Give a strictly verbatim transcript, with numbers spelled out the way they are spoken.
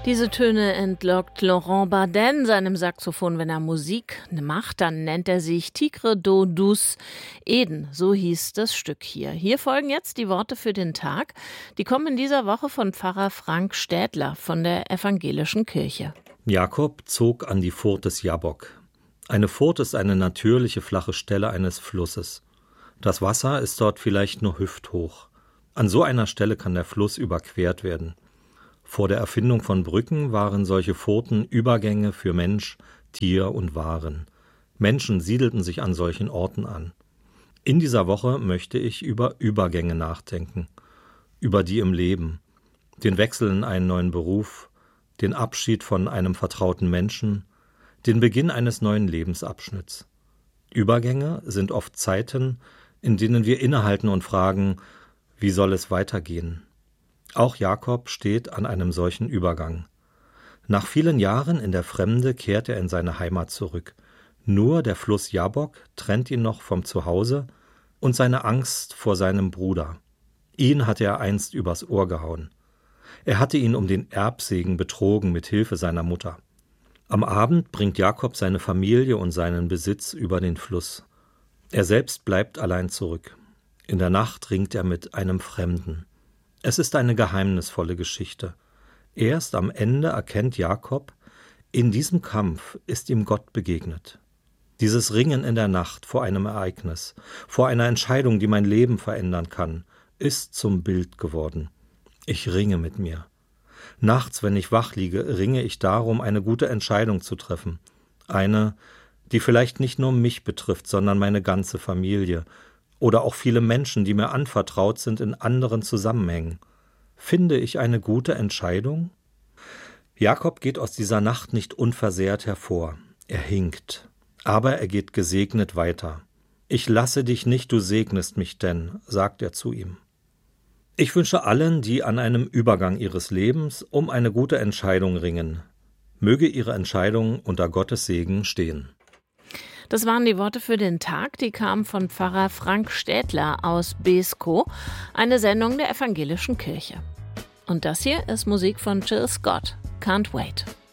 Diese Töne entlockt Laurent Barden seinem Saxophon, wenn er Musik macht, dann nennt er sich Tigre d'eau douce. Eden, so hieß das Stück hier. Hier folgen jetzt die Worte für den Tag. Die kommen in dieser Woche von Pfarrer Frank Städler von der Evangelischen Kirche. Jakob zog an die Furt des Jabbok. Eine Furt ist eine natürliche flache Stelle eines Flusses. Das Wasser ist dort vielleicht nur hüfthoch. An so einer Stelle kann der Fluss überquert werden. Vor der Erfindung von Brücken waren solche Furten Übergänge für Mensch, Tier und Waren. Menschen siedelten sich an solchen Orten an. In dieser Woche möchte ich über Übergänge nachdenken, über die im Leben, den Wechsel in einen neuen Beruf, den Abschied von einem vertrauten Menschen, den Beginn eines neuen Lebensabschnitts. Übergänge sind oft Zeiten, in denen wir innehalten und fragen, wie soll es weitergehen? Auch Jakob steht an einem solchen Übergang. Nach vielen Jahren in der Fremde kehrt er in seine Heimat zurück. Nur der Fluss Jabbok trennt ihn noch vom Zuhause und seine Angst vor seinem Bruder. Ihn hatte er einst übers Ohr gehauen. Er hatte ihn um den Erbsegen betrogen mit Hilfe seiner Mutter. Am Abend bringt Jakob seine Familie und seinen Besitz über den Fluss. Er selbst bleibt allein zurück. In der Nacht ringt er mit einem Fremden. Es ist eine geheimnisvolle Geschichte. Erst am Ende erkennt Jakob, in diesem Kampf ist ihm Gott begegnet. Dieses Ringen in der Nacht vor einem Ereignis, vor einer Entscheidung, die mein Leben verändern kann, ist zum Bild geworden. Ich ringe mit mir. Nachts, wenn ich wach liege, ringe ich darum, eine gute Entscheidung zu treffen. Eine, die vielleicht nicht nur mich betrifft, sondern meine ganze Familie, oder auch viele Menschen, die mir anvertraut sind in anderen Zusammenhängen. Finde ich eine gute Entscheidung? Jakob geht aus dieser Nacht nicht unversehrt hervor. Er hinkt. Aber er geht gesegnet weiter. Ich lasse dich nicht, du segnest mich denn, sagt er zu ihm. Ich wünsche allen, die an einem Übergang ihres Lebens um eine gute Entscheidung ringen, möge ihre Entscheidung unter Gottes Segen stehen. Das waren die Worte für den Tag, die kamen von Pfarrer Frank Städler aus Beeskow, eine Sendung der Evangelischen Kirche. Und das hier ist Musik von Jill Scott, Can't Wait.